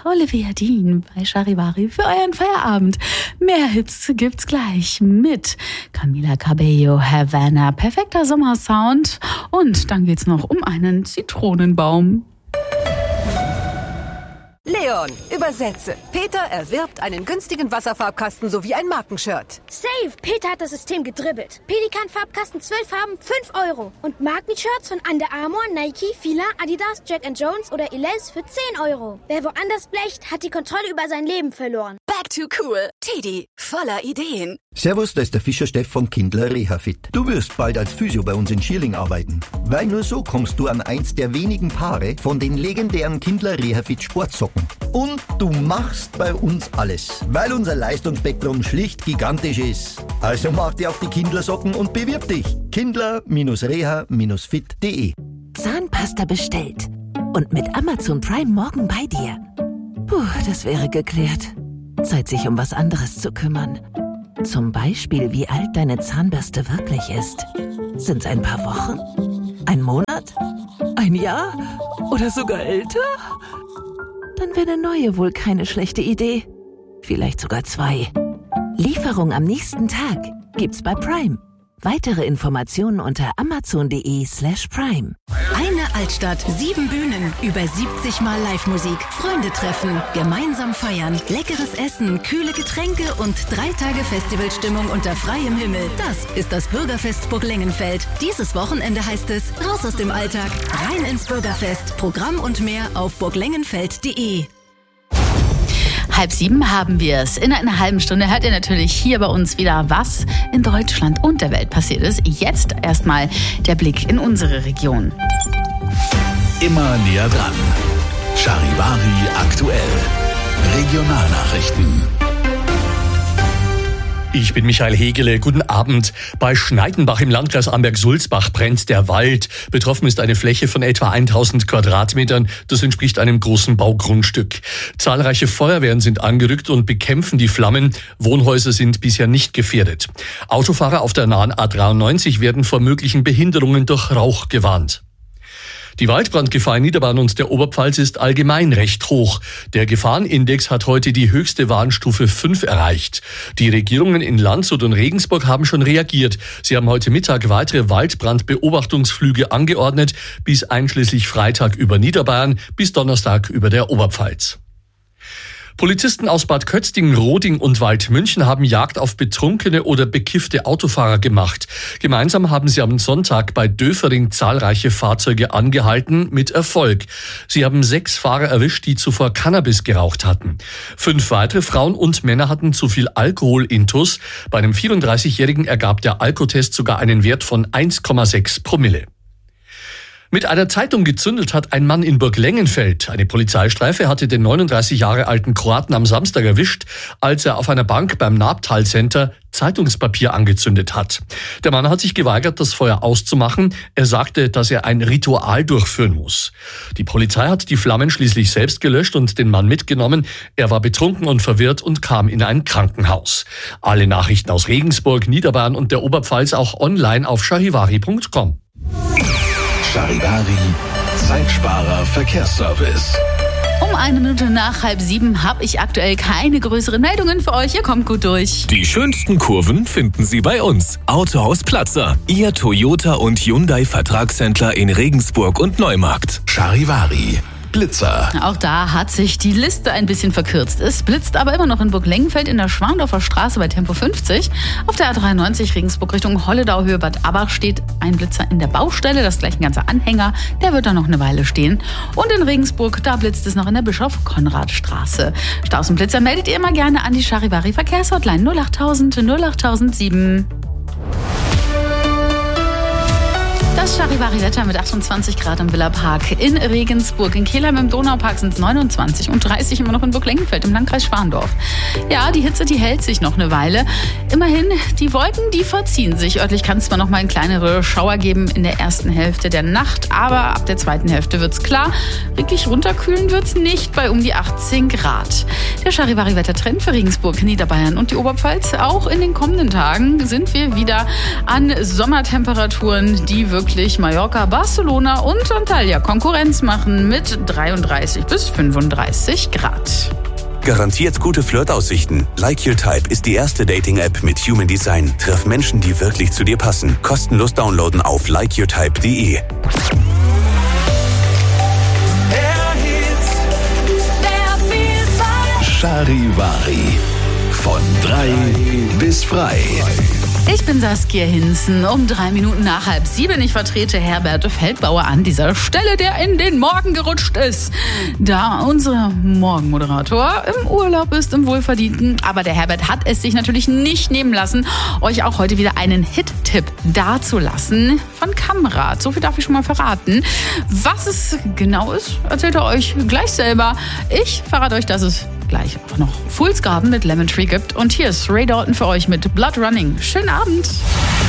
Olivia Dean bei Charivari für euren Feierabend. Mehr Hits gibt's gleich mit Camila Cabello, Havana, perfekter Sommersound. Und dann geht's noch um einen Zitronenbaum. Leon, übersetze. Peter erwirbt einen günstigen Wasserfarbkasten sowie ein Markenshirt. Safe! Peter hat das System gedribbelt. Pelikan-Farbkasten 12 Farben, 5 Euro. Und Markenshirts von Under Armour, Nike, Fila, Adidas, Jack & Jones oder Elize für 10 Euro. Wer woanders blecht, hat die Kontrolle über sein Leben verloren. Back to cool. Teddy, voller Ideen. Servus, da ist der Fischer Steff von Kindler Reha-Fit. Du wirst bald als Physio bei uns in Schierling arbeiten. Weil nur so kommst du an eins der wenigen Paare von den legendären Kindler Reha-Fit Sportsocken. Und du machst bei uns alles, weil unser Leistungsspektrum schlicht gigantisch ist. Also mach dir auf die Kindler-Socken und bewirb dich. Kindler-reha-fit.de. Zahnpasta bestellt. Und mit Amazon Prime morgen bei dir. Puh, das wäre geklärt. Zeit, sich um was anderes zu kümmern. Zum Beispiel, wie alt deine Zahnbürste wirklich ist. Sind's ein paar Wochen? Ein Monat? Ein Jahr? Oder sogar älter? Dann wäre eine neue wohl keine schlechte Idee. Vielleicht sogar 2. Lieferung am nächsten Tag gibt's bei Prime. Weitere Informationen unter amazon.de/prime. Eine Altstadt, 7 Bühnen, über 70 Mal Live-Musik, Freunde treffen, gemeinsam feiern, leckeres Essen, kühle Getränke und 3 Tage Festivalstimmung unter freiem Himmel. Das ist das Bürgerfest Burg Lengenfeld. Dieses Wochenende heißt es raus aus dem Alltag, rein ins Bürgerfest. Programm und mehr auf burglengenfeld.de. 6:30 haben wir es. In einer halben Stunde hört ihr natürlich hier bei uns wieder, was in Deutschland und der Welt passiert ist. Jetzt erstmal der Blick in unsere Region. Immer näher dran. Charivari aktuell. Regionalnachrichten. Ich bin Michael Hegele. Guten Abend. Bei Schneidenbach im Landkreis Amberg-Sulzbach brennt der Wald. Betroffen ist eine Fläche von etwa 1000 Quadratmetern. Das entspricht einem großen Baugrundstück. Zahlreiche Feuerwehren sind angerückt und bekämpfen die Flammen. Wohnhäuser sind bisher nicht gefährdet. Autofahrer auf der nahen A93 werden vor möglichen Behinderungen durch Rauch gewarnt. Die Waldbrandgefahr in Niederbayern und der Oberpfalz ist allgemein recht hoch. Der Gefahrenindex hat heute die höchste Warnstufe 5 erreicht. Die Regierungen in Landshut und Regensburg haben schon reagiert. Sie haben heute Mittag weitere Waldbrandbeobachtungsflüge angeordnet, bis einschließlich Freitag über Niederbayern, bis Donnerstag über der Oberpfalz. Polizisten aus Bad Kötzting, Roding und Waldmünchen haben Jagd auf betrunkene oder bekiffte Autofahrer gemacht. Gemeinsam haben sie am Sonntag bei Döfering zahlreiche Fahrzeuge angehalten, mit Erfolg. Sie haben 6 Fahrer erwischt, die zuvor Cannabis geraucht hatten. 5 weitere Frauen und Männer hatten zu viel Alkohol intus. Bei einem 34-Jährigen ergab der Alkotest sogar einen Wert von 1,6 Promille. Mit einer Zeitung gezündelt hat ein Mann in Burg Lengenfeld. Eine Polizeistreife hatte den 39 Jahre alten Kroaten am Samstag erwischt, als er auf einer Bank beim Nabtal Center Zeitungspapier angezündet hat. Der Mann hat sich geweigert, das Feuer auszumachen. Er sagte, dass er ein Ritual durchführen muss. Die Polizei hat die Flammen schließlich selbst gelöscht und den Mann mitgenommen. Er war betrunken und verwirrt und kam in ein Krankenhaus. Alle Nachrichten aus Regensburg, Niederbayern und der Oberpfalz auch online auf charivari.com. Charivari, Zeitsparer Verkehrsservice. Um 1 Minute nach 6:30 habe ich aktuell keine größeren Meldungen für euch. Ihr kommt gut durch. Die schönsten Kurven finden Sie bei uns. Autohaus Platzer, Ihr Toyota und Hyundai Vertragshändler in Regensburg und Neumarkt. Charivari, Blitzer. Auch da hat sich die Liste ein bisschen verkürzt. Es blitzt aber immer noch in Burg Lengenfeld in der Schwandorfer Straße bei Tempo 50. Auf der A93 Regensburg Richtung Holledau Höhe Bad Abach steht ein Blitzer in der Baustelle. Das ist gleich ein ganzer Anhänger. Der wird da noch eine Weile stehen. Und in Regensburg, da blitzt es noch in der Bischof-Konrad-Straße. Staus und Blitzer meldet ihr immer gerne an die Charivari Verkehrshotline 08000 08007. Das Charivari-Wetter mit 28 Grad im Villapark in Regensburg. In Kelheim im Donaupark sind es 29 und 30 immer noch in Burg Lengenfeld im Landkreis Schwandorf. Ja, die Hitze, die hält sich noch eine Weile. Immerhin, die Wolken, die verziehen sich. Örtlich kann es zwar noch mal eine kleinere Schauer geben in der ersten Hälfte der Nacht, aber ab der zweiten Hälfte wird's klar. Wirklich runterkühlen wird's nicht bei um die 18 Grad. Der Charivari-Wettertrend für Regensburg, Niederbayern und die Oberpfalz. Auch in den kommenden Tagen sind wir wieder an Sommertemperaturen, die wirklich wirklich Mallorca, Barcelona und Antalya Konkurrenz machen mit 33 bis 35 Grad. Garantiert gute Flirtaussichten. Like Your Type ist die erste Dating-App mit Human Design. Treff Menschen, die wirklich zu dir passen. Kostenlos downloaden auf likeyourtype.de. Charivari. Von 3 bis frei. Ich bin Saskia Hinzen, um 3 Minuten nach 6:30. Ich vertrete Herbert Feldbauer an dieser Stelle, der in den Morgen gerutscht ist. Da unser Morgenmoderator im Urlaub ist, im Wohlverdienten. Aber der Herbert hat es sich natürlich nicht nehmen lassen, euch auch heute wieder einen Hit-Tipp dazulassen von Kamrat. So viel darf ich schon mal verraten. Was es genau ist, erzählt er euch gleich selber. Ich verrate euch, dass es gleich auch noch Fool's Garden mit Lemon Tree gibt. Und hier ist Ray Dalton für euch mit Blood Running. Schönen Abend.